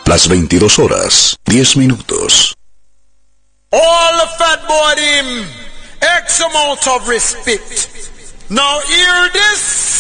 Las 22 horas, 10 minutos. All the fat boy him, X amount of respect. Now hear this.